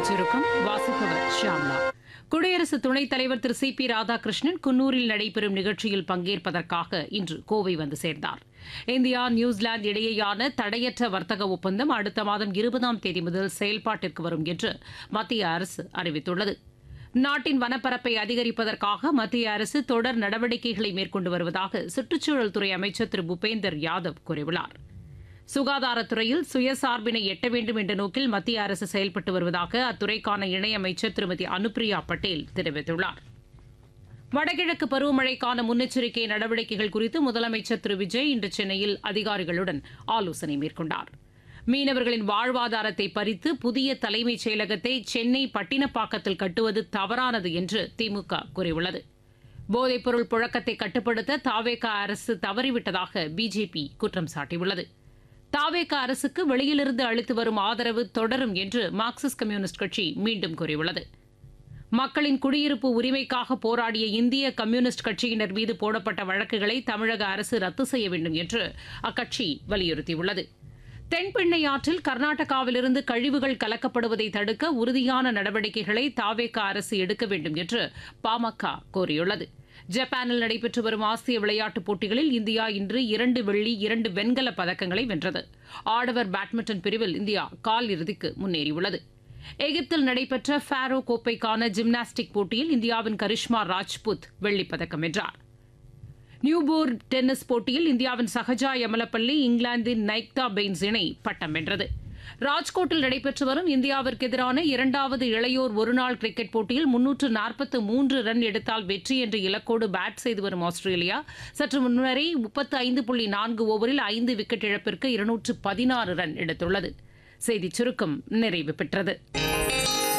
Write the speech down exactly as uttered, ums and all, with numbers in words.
செய்திச் சுருக்கம் வாசிப்பவர் ஷியாம்லா. குடியரசு துணைத் தலைவர் திரு சி பி ராதாகிருஷ்ணன் குன்னூரில் நடைபெறும் நிகழ்ச்சியில் பங்கேற்பதற்காக இன்று கோவை வந்து சேர்ந்தார். இந்தியா நியூசிலாந்து இடையேயான தடையற்ற வர்த்தக ஒப்பந்தம் அடுத்த மாதம் இருபதாம் தேதி முதல் செயல்பாட்டிற்கு வரும் என்று மத்திய அரசு அறிவித்துள்ளது. நாட்டின் வனப்பரப்பை அதிகரிப்பதற்காக மத்திய அரசு தொடர் நடவடிக்கைகளை மேற்கொண்டு வருவதாக சுற்றுச்சூழல் துறை அமைச்சர் திரு பூபேந்தர் யாதவ் கூறியுள்ளார். சுகாதாரத்துறையில் சுயசார்பினை எட்ட வேண்டும் என்ற நோக்கில் மத்திய அரசு செயல்பட்டு வருவதாக அத்துறைக்கான இணையமைச்சர் திருமதி அனுப்பிரியா பட்டேல் தெரிவித்துள்ளார். வடகிழக்கு பருவமழைக்கான முன்னெச்சரிக்கை நடவடிக்கைகள் குறித்து முதலமைச்சர் திரு விஜய் இன்று சென்னையில் அதிகாரிகளுடன் ஆலோசனை மேற்கொண்டார். மீனவர்களின் வாழ்வாதாரத்தை பறித்து புதிய தலைமைச் செயலகத்தை சென்னை பட்டினப்பாக்கத்தில் கட்டுவது தவறானது என்று திமுக கூறியுள்ளது. போதைப்பொருள் புழக்கத்தை கட்டுப்படுத்த தாவேகா அரசு தவறிவிட்டதாக பிஜேபி குற்றம் சாட்டியுள்ளது. தாவேகா அரசுக்கு வெளியிலிருந்து அளித்து வரும் ஆதரவு தொடரும் என்று மார்க்சிஸ்ட் கம்யூனிஸ்ட் கட்சி மீண்டும் கூறியுள்ளது. மக்களின் குடியிருப்பு உரிமைக்காக போராடிய இந்திய கம்யூனிஸ்ட் கட்சியினர் மீது போடப்பட்ட வழக்குகளை தமிழக அரசு ரத்து செய்ய வேண்டும் என்று அக்கட்சி வலியுறுத்தியுள்ளது. தென்பெண்ணை ஆற்றில் கர்நாடகாவிலிருந்து கழிவுகள் கலக்கப்படுவதை தடுக்க உறுதியான நடவடிக்கைகளை தாவேகா அரசு எடுக்க வேண்டும் என்று பாமக கோரியுள்ளது. ஜப்பானில் நடைபெற்று வரும் ஆசிய விளையாட்டுப் போட்டிகளில் இந்தியா இன்று இரண்டு வெள்ளி இரண்டு வெண்கலப் பதக்கங்களை வென்றது. ஆடவர் பேட்மிண்டன் பிரிவில் இந்தியா கால் இறுதிக்கு முன்னேறியுள்ளது. எகிப்தில் நடைபெற்ற ஃபாரோ கோப்பைக்கான ஜிம்னாஸ்டிக் போட்டியில் இந்தியாவின் கரிஷ்மா ராஜ்புத் வெள்ளிப் பதக்கம் வென்றார். நியூபோர் டென்னிஸ் போட்டியில் இந்தியாவின் சஹஜா யமலப்பள்ளி இங்கிலாந்தின் நைக்தா பெயின்ஸ் இணை பட்டம் வென்றது. ராஜ்கோட்டில் நடைபெற்று வரும் இந்தியாவிற்கு எதிரான இரண்டாவது இளையோர் ஒருநாள் கிரிக்கெட் போட்டியில் முன்னூற்று நாற்பத்து மூன்று ரன் எடுத்தால் வெற்றி என்ற இலக்கோடு பேட் செய்து வரும் ஆஸ்திரேலியா சற்று முன்னரே முப்பத்து ஐந்து புள்ளி நான்கு ஓவரில் ஐந்து விக்கெட் இழப்பிற்கு இருநூற்று பதினாறு ரன் எடுத்துள்ளது. செய்திச் சுருக்கம் நிறைவு பெற்றது.